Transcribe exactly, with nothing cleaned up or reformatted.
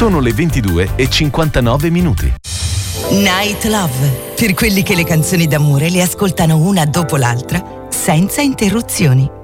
Sono le ventidue e cinquantanove minuti. Night Love, per quelli che le canzoni d'amore le ascoltano una dopo l'altra, senza interruzioni.